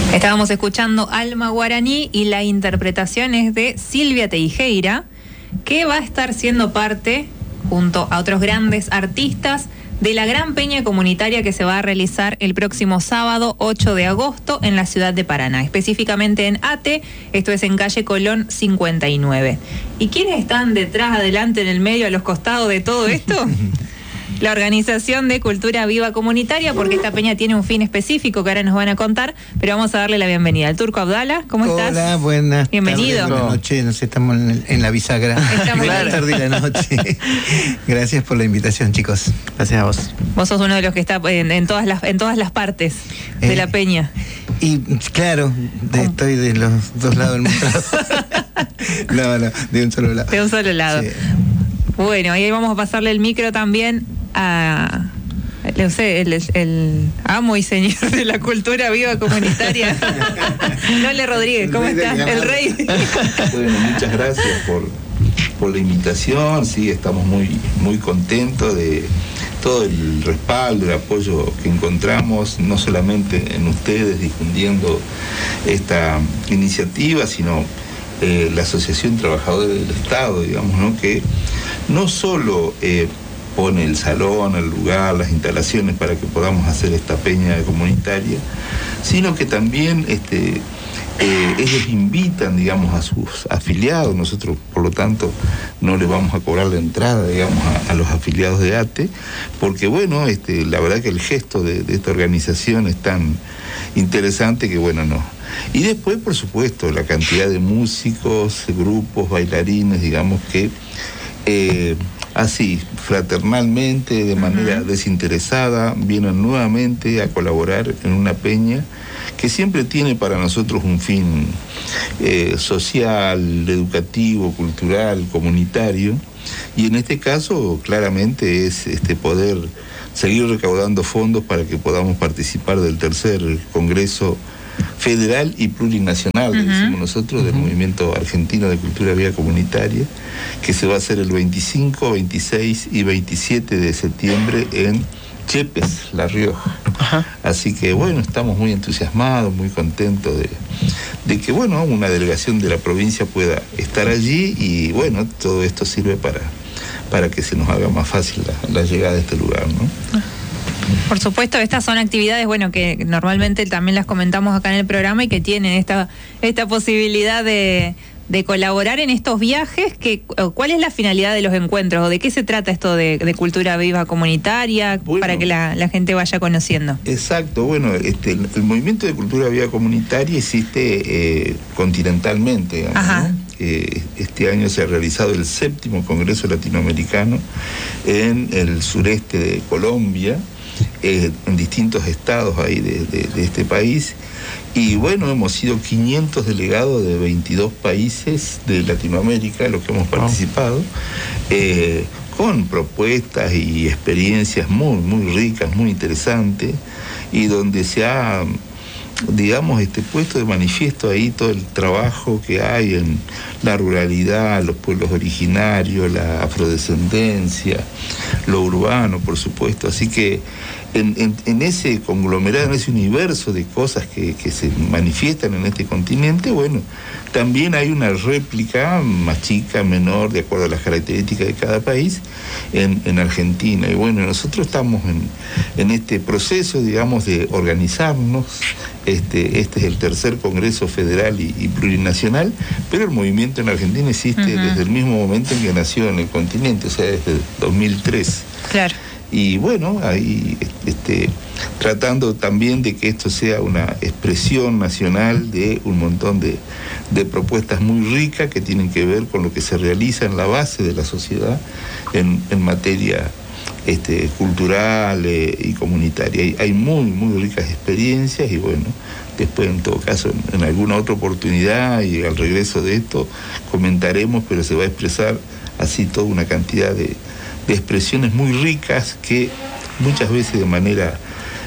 Estábamos escuchando Alma Guaraní y la interpretación es de Silvia Teijeira, que va a estar siendo parte, junto a otros grandes artistas, de la gran peña comunitaria que se va a realizar el próximo sábado 8 de agosto en la ciudad de Paraná, específicamente en Ate, esto es en calle Colón 59. ¿Y quiénes están detrás, adelante, en el medio, a los costados de todo esto? La Organización de Cultura Viva Comunitaria, porque esta peña tiene un fin específico que ahora nos van a contar, pero vamos a darle la bienvenida al Turco Abdala. ¿Cómo estás? Hola, buenas. Bienvenido. Buenas noches, nos estamos en la bisagra. Estamos la tarde y la noche. Gracias por la invitación, chicos. Gracias a vos. Vos sos uno de los que está en todas las partes de la peña. Y claro, estoy de los dos lados del mostrador. No, de un solo lado. De un solo lado. Sí. Bueno, ahí vamos a pasarle el micro también a el amo y señor de la cultura viva comunitaria. Nole Rodríguez, ¿cómo estás? El rey. Bueno, muchas gracias por la invitación. Sí, estamos muy contentos de todo el respaldo, el apoyo que encontramos, no solamente en ustedes difundiendo esta iniciativa, sino la Asociación Trabajadores del Estado, digamos, ¿no? Que no solo pone el salón, el lugar, las instalaciones para que podamos hacer esta peña comunitaria, sino que también ellos invitan, digamos, a sus afiliados. Nosotros, por lo tanto, no le vamos a cobrar la entrada, digamos, a los afiliados de ATE, porque, bueno, la verdad que el gesto de esta organización es tan interesante que, bueno, no. Y después, por supuesto, la cantidad de músicos, grupos, bailarines, digamos, que así, fraternalmente, de manera desinteresada, vienen nuevamente a colaborar en una peña que siempre tiene para nosotros un fin social, educativo, cultural, comunitario, y en este caso claramente es poder seguir recaudando fondos para que podamos participar del tercer Congreso Federal y Plurinacional, decimos nosotros, del Movimiento Argentino de Cultura Viva Comunitaria, que se va a hacer el 25, 26 y 27 de septiembre en Chepes, La Rioja. Ajá. Así que, bueno, estamos muy entusiasmados, muy contentos de que, bueno, una delegación de la provincia pueda estar allí y, bueno, todo esto sirve para que se nos haga más fácil la llegada a este lugar, ¿no? Por supuesto, estas son actividades, bueno, que normalmente también las comentamos acá en el programa y que tienen esta posibilidad de colaborar en estos viajes. ¿Cuál es la finalidad de los encuentros o de qué se trata esto de cultura viva comunitaria, bueno, para que la gente vaya conociendo? Exacto, bueno, el movimiento de cultura viva comunitaria existe continentalmente, digamos, ¿no? Este año se ha realizado el 7º Congreso Latinoamericano en el sureste de Colombia, en distintos estados ahí de este país, y bueno, hemos sido 500 delegados de 22 países de Latinoamérica, los que hemos participado, con propuestas y experiencias muy ricas, muy interesantes, y donde se ha, digamos, puesto de manifiesto ahí todo el trabajo que hay en la ruralidad, los pueblos originarios, la afrodescendencia, lo urbano, por supuesto. Así que en ese conglomerado, en ese universo de cosas que se manifiestan en este continente, bueno, también hay una réplica más chica, menor, de acuerdo a las características de cada país, en Argentina. Y bueno, nosotros estamos en este proceso, digamos, de organizarnos. Este es el tercer Congreso Federal y Plurinacional, pero el movimiento en Argentina existe desde el mismo momento en que nació en el continente, o sea, desde 2003. Claro. Y bueno, ahí tratando también de que esto sea una expresión nacional de un montón de propuestas muy ricas que tienen que ver con lo que se realiza en la base de la sociedad en materia cultural y comunitaria. Hay muy ricas experiencias y bueno, después en todo caso en alguna otra oportunidad y al regreso de esto comentaremos, pero se va a expresar así toda una cantidad de expresiones muy ricas que muchas veces de manera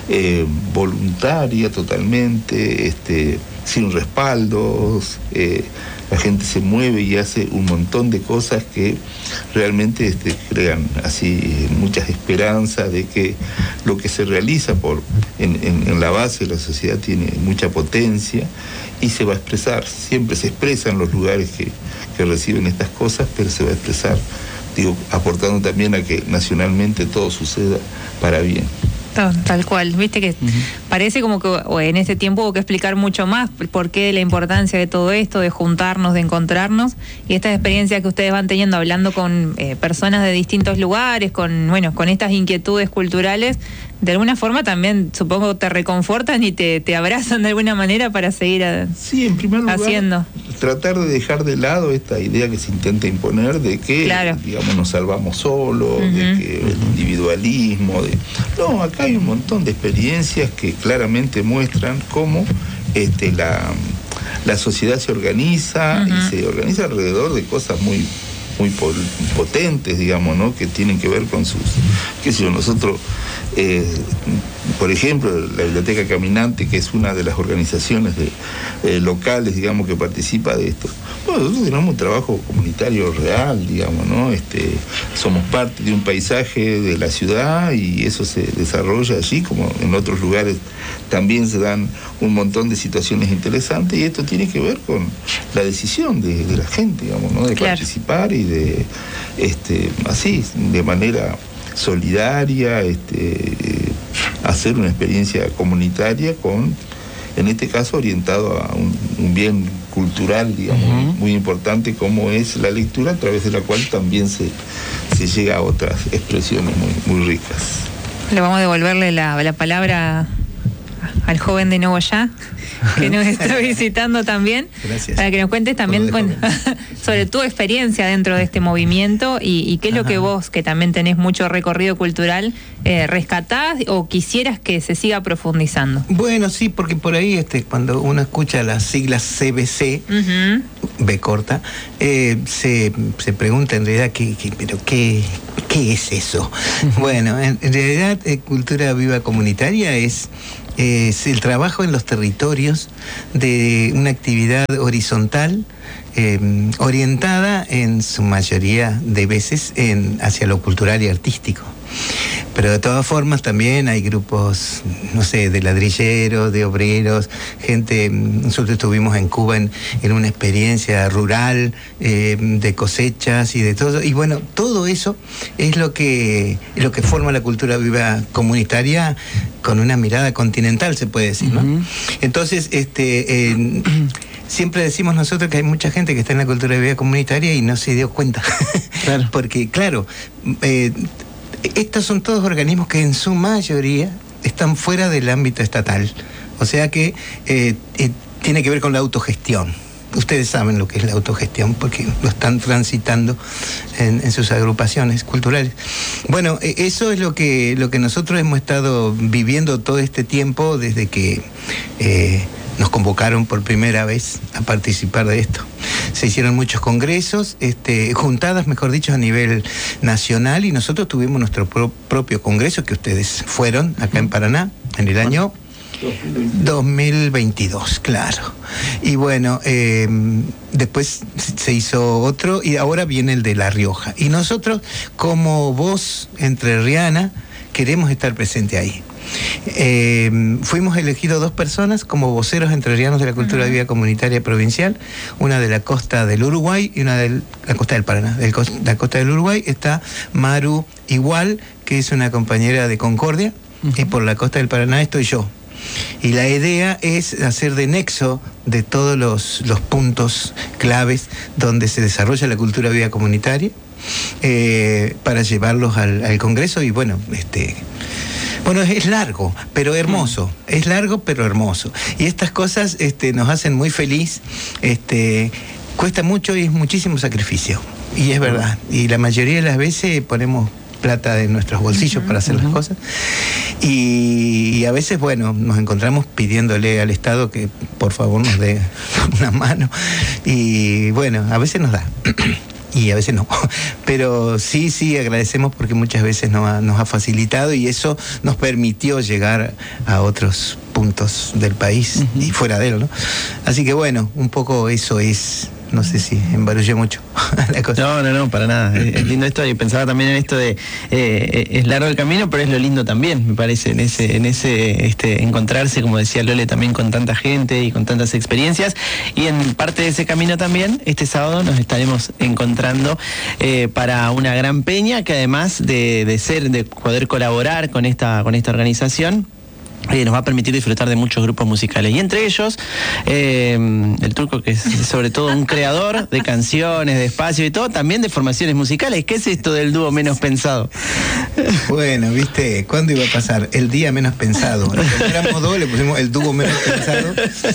voluntaria totalmente, sin respaldos. La gente se mueve y hace un montón de cosas que realmente crean así muchas esperanzas de que lo que se realiza en la base de la sociedad tiene mucha potencia y se va a expresar. Siempre se expresa en los lugares que reciben estas cosas, pero se va a expresar, aportando también a que nacionalmente todo suceda para bien. Tal cual, viste que parece como que en este tiempo hubo que explicar mucho más por qué la importancia de todo esto, de juntarnos, de encontrarnos, y estas experiencias que ustedes van teniendo hablando con personas de distintos lugares, con estas inquietudes culturales, de alguna forma también supongo te reconfortan y te abrazan de alguna manera para seguir sí, en primer lugar, haciendo. Tratar de dejar de lado esta idea que se intenta imponer de que, claro, digamos, nos salvamos solos, de que el individualismo, no, acá hay un montón de experiencias que claramente muestran cómo la sociedad se organiza y se organiza alrededor de cosas muy potentes, digamos, ¿no? Que tienen que ver con sus, qué sé yo, nosotros, por ejemplo, la Biblioteca Caminante, que es una de las organizaciones locales, digamos, que participa de esto. Bueno, nosotros tenemos un trabajo comunitario real, digamos, ¿no? Somos parte de un paisaje de la ciudad y eso se desarrolla allí, como en otros lugares también se dan un montón de situaciones interesantes, y esto tiene que ver con la decisión de la gente, digamos, ¿no? De participar y de así, de manera solidaria, hacer una experiencia comunitaria en este caso orientado a un bien cultural, digamos, muy importante, como es la lectura, a través de la cual también se llega a otras expresiones muy ricas. Le vamos a devolverle la palabra al joven de Nogoyá, que nos está visitando también. Gracias. Para que nos cuentes también sobre tu experiencia dentro de este movimiento y qué es lo que vos, que también tenés mucho recorrido cultural, rescatás o quisieras que se siga profundizando. Bueno, sí, porque por ahí cuando uno escucha las siglas CBC, B corta, se pregunta en realidad ¿qué es eso? Bueno, en realidad Cultura Viva Comunitaria es el trabajo en los territorios de una actividad horizontal orientada en su mayoría de veces hacia lo cultural y artístico. Pero de todas formas también hay grupos, no sé, de ladrilleros, de obreros, gente. Nosotros estuvimos en Cuba en una experiencia rural, de cosechas y de todo. Y bueno, todo eso es lo que forma la cultura viva comunitaria con una mirada continental, se puede decir, ¿no? Entonces, siempre decimos nosotros que hay mucha gente que está en la cultura viva comunitaria y no se dio cuenta. Claro. Porque, claro, estos son todos organismos que en su mayoría están fuera del ámbito estatal. O sea que tiene que ver con la autogestión. Ustedes saben lo que es la autogestión porque lo están transitando en sus agrupaciones culturales. Bueno, eso es lo que nosotros hemos estado viviendo todo este tiempo desde que nos convocaron por primera vez a participar de esto. Se hicieron muchos congresos, juntadas, mejor dicho, a nivel nacional, y nosotros tuvimos nuestro propio congreso, que ustedes fueron acá en Paraná, en el año 2022, claro. Y bueno, después se hizo otro, y ahora viene el de La Rioja. Y nosotros, como voz entrerriana, queremos estar presente ahí. Fuimos elegidos 2 personas como voceros entrerrianos de la cultura de vida comunitaria provincial, una de la costa del Uruguay y una de la costa del Paraná. De la costa del Uruguay está Maru Igual, que es una compañera de Concordia, y por la costa del Paraná estoy yo. Y la idea es hacer de nexo de todos los puntos claves donde se desarrolla la cultura de vida comunitaria, para llevarlos al Congreso. Y bueno, bueno, es largo, pero hermoso. Es largo, pero hermoso. Y estas cosas nos hacen muy feliz. Cuesta mucho y es muchísimo sacrificio. Y es verdad. Y la mayoría de las veces ponemos plata de nuestros bolsillos para hacer las cosas. Y a veces, bueno, nos encontramos pidiéndole al Estado que por favor nos dé una mano. Y bueno, a veces nos da. y a veces no. Pero sí agradecemos porque muchas veces nos ha facilitado y eso nos permitió llegar a otros puntos del país y fuera de él, ¿no? Así que bueno, un poco eso es. No sé si embarullé mucho la cosa. No, para nada. Es lindo esto, y pensaba también en esto de es largo el camino, pero es lo lindo también, me parece, en ese encontrarse, como decía Lole, también con tanta gente y con tantas experiencias. Y en parte de ese camino también, este sábado nos estaremos encontrando para una gran peña que, además de poder colaborar con esta organización, nos va a permitir disfrutar de muchos grupos musicales, y entre ellos el Turco, que es sobre todo un creador de canciones, de espacio y todo, también de formaciones musicales. ¿Qué es esto del dúo menos pensado? Bueno, viste, ¿cuándo iba a pasar? El día menos pensado. Cuando éramos dos le pusimos el dúo menos pensado.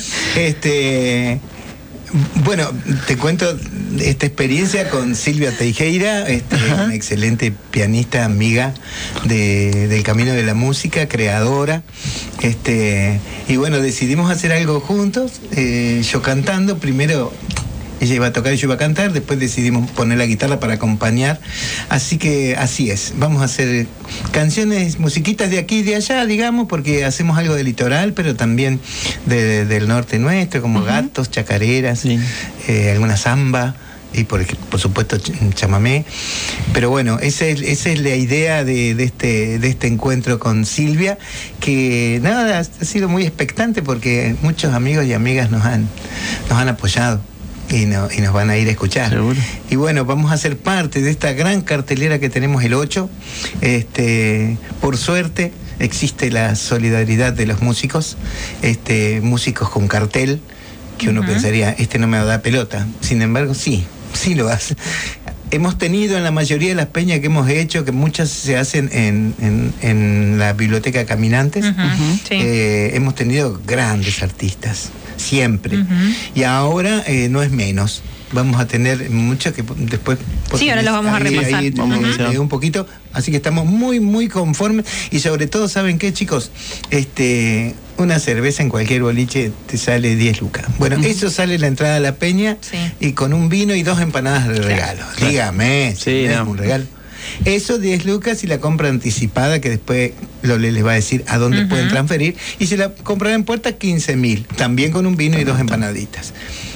Bueno, te cuento esta experiencia con Silvia Teijeira, una excelente pianista, amiga del camino de la música, creadora. Y bueno, decidimos hacer algo juntos, yo cantando. Primero ella iba a tocar y yo iba a cantar, después decidimos poner la guitarra para acompañar. Así que así es, vamos a hacer canciones, musiquitas de aquí y de allá, digamos, porque hacemos algo del litoral, pero también del norte nuestro, como gatos, chacareras, alguna samba y por supuesto chamamé. Pero bueno, esa es la idea de este encuentro con Silvia, que nada, ha sido muy expectante porque muchos amigos y amigas nos han apoyado. Y nos van a ir a escuchar. ¿Seguro? Y bueno, vamos a ser parte de esta gran cartelera que tenemos el 8. Por suerte existe la solidaridad de los músicos, músicos con cartel, que uno pensaría, no me va a dar pelota. Sin embargo, sí lo hace. Hemos tenido en la mayoría de las peñas que hemos hecho, que muchas se hacen en la Biblioteca Caminantes, hemos tenido grandes artistas, siempre. Y ahora no es menos. Vamos a tener muchas que después... Sí, ahora los vamos a repasar. Un poquito. Así que estamos muy, muy conformes. Y sobre todo, ¿saben qué, chicos? Una cerveza en cualquier boliche te sale 10 lucas. Bueno, eso sale la entrada a la peña y con un vino y 2 empanadas de regalo. Claro. Dígame, es un regalo. Eso 10 lucas y la compra anticipada, que después Lole les va a decir a dónde pueden transferir. Y si la compran en puerta, 15.000. También con un vino y 2 empanaditas.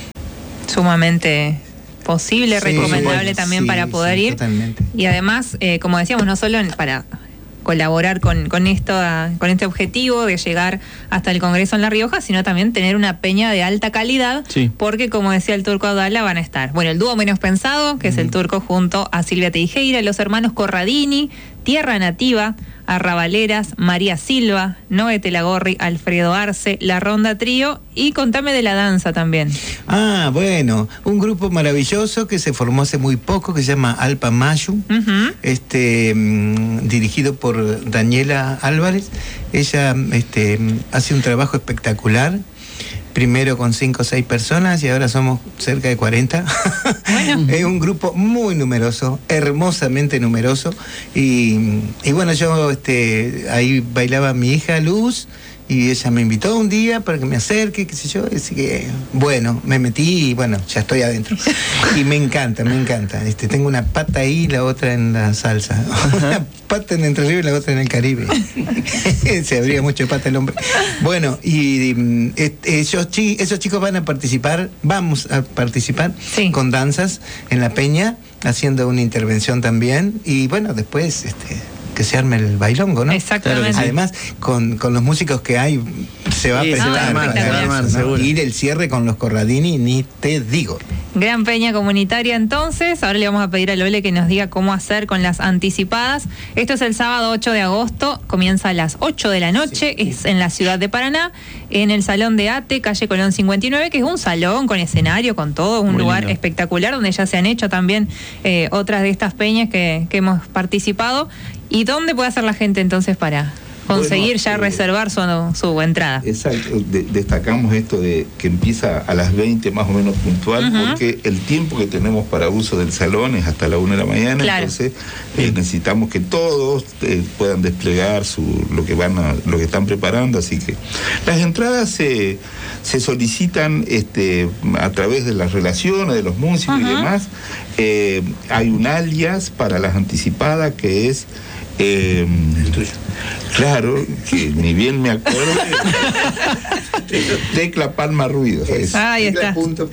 Este posible, recomendable también para poder ir. Totalmente. Y además, como decíamos, no solo para colaborar con este objetivo de llegar hasta el Congreso en La Rioja, sino también tener una peña de alta calidad, porque como decía el Turco Abdala, van a estar, bueno, el dúo menos pensado, que es el Turco junto a Silvia Teijeira, los hermanos Corradini, Tierra Nativa, Arrabaleras, María Silva, Noé Telagorri, Alfredo Arce, La Ronda Trío, y contame de la danza también. Bueno, un grupo maravilloso que se formó hace muy poco, que se llama Alpa Mayu, dirigido por Daniela Álvarez. Ella hace un trabajo espectacular. Primero con 5 o 6 personas y ahora somos cerca de 40. Bueno. Es un grupo muy numeroso, hermosamente numeroso. Y bueno, yo ahí bailaba mi hija Luz y ella me invitó un día para que me acerque, qué sé yo. Así que, bueno, me metí y bueno, ya estoy adentro. Y me encanta. Tengo una pata ahí y la otra en la salsa. Una pata en Entre Ríos y la otra en el Caribe. Se abría mucho de pata el hombre. Bueno, y esos chicos vamos a participar con danzas en la peña, haciendo una intervención también. Y bueno, después... que se arme el bailongo, ¿no? Exactamente. Además, con los músicos que hay, se va a armar, seguro. Y el cierre con los Corradini, ni te digo. Gran peña comunitaria entonces. Ahora le vamos a pedir a Lole que nos diga cómo hacer con las anticipadas. Esto es el sábado 8 de agosto, comienza a las 8 de la noche, es en la ciudad de Paraná, en el Salón de Ate, calle Colón 59, que es un salón con escenario, con todo, un lugar espectacular, donde ya se han hecho también otras de estas peñas que hemos participado. ¿Y dónde puede hacer la gente entonces para conseguir reservar su entrada? Exacto, destacamos esto de que empieza a las 20 más o menos puntual, porque el tiempo que tenemos para uso del salón es hasta la 1 de la mañana, entonces necesitamos que todos puedan desplegar lo que están preparando, así que las entradas se se solicitan a través de las relaciones de los músicos y demás. Hay un alias para las anticipadas que es claro, que ni bien me acuerdo. Tecla Palma Ruido. Ahí está.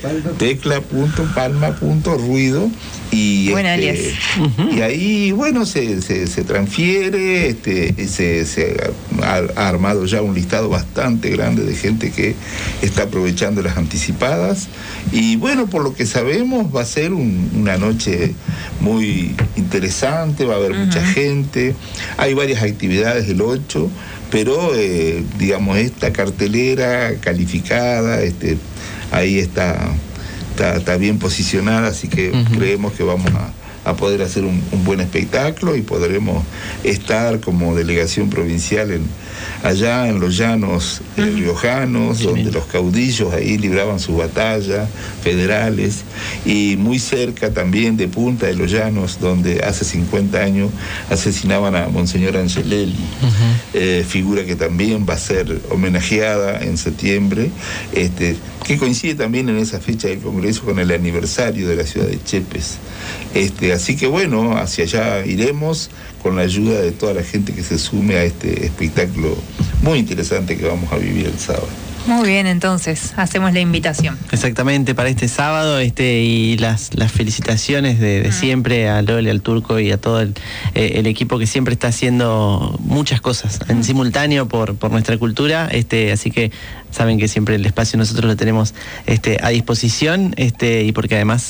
Tecla.palma.ruido. Y, y ahí, bueno, se transfiere, se ha armado ya un listado bastante grande de gente que está aprovechando las anticipadas. Y bueno, por lo que sabemos, va a ser una noche muy interesante, va a haber mucha gente. Hay varias actividades el 8, pero digamos, esta cartelera calificada, ahí está bien posicionada, así que creemos que vamos a poder hacer un buen espectáculo y podremos estar como delegación provincial allá en los llanos riojanos, donde los caudillos ahí libraban sus batallas federales, y muy cerca también de Punta de los Llanos, donde hace 50 años asesinaban a Monseñor Angelelli, figura que también va a ser homenajeada en septiembre, que coincide también en esa fecha del Congreso con el aniversario de la ciudad de Chepes. Así que bueno, hacia allá iremos con la ayuda de toda la gente que se sume a este espectáculo muy interesante que vamos a vivir el sábado. Muy bien, entonces, hacemos la invitación. Exactamente, para este sábado, y las felicitaciones de siempre a Lole, al Turco y a todo el equipo que siempre está haciendo muchas cosas en simultáneo por nuestra cultura, así que saben que siempre el espacio nosotros lo tenemos a disposición, y porque además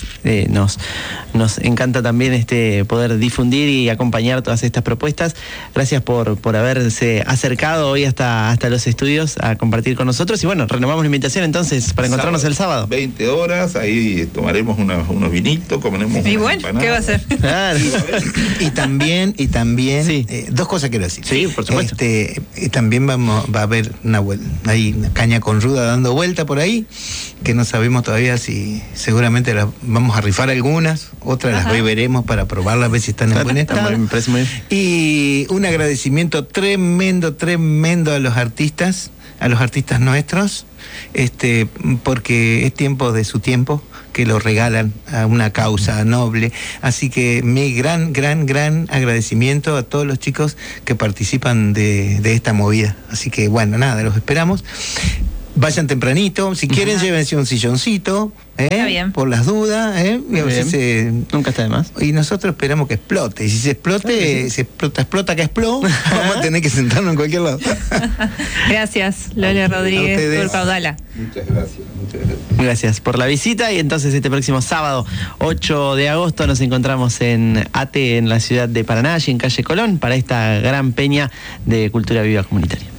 nos encanta también poder difundir y acompañar todas estas propuestas. Gracias por haberse acercado hoy hasta los estudios a compartir con nosotros. Y bueno, renovamos la invitación entonces para encontrarnos el sábado. 20 horas, ahí tomaremos unos vinitos, comeremos y bueno, empanadas. ¿Qué va a hacer? Claro. Y también sí. Dos cosas quiero decir. Sí, por supuesto. También va a haber una caña con ruda dando vuelta por ahí, que no sabemos todavía si seguramente vamos a rifar algunas, otras las veremos para probarlas, a ver si están en buen estado. Me parece muy bien. Y un agradecimiento tremendo a los artistas nuestros, porque es tiempo de su tiempo, que lo regalan a una causa noble. Así que mi gran agradecimiento a todos los chicos que participan de esta movida. Así que bueno, nada, los esperamos. Vayan tempranito, si quieren llévense un silloncito, por las dudas, y a veces nunca está de más. Y nosotros esperamos que explote, y si se explote, explota que explode, vamos a tener que sentarnos en cualquier lado. Gracias, Lole Rodríguez, Turco Audala. Muchas gracias. Gracias por la visita, y entonces este próximo sábado 8 de agosto nos encontramos en ATE, en la ciudad de Paraná, y en calle Colón, para esta gran peña de cultura viva comunitaria.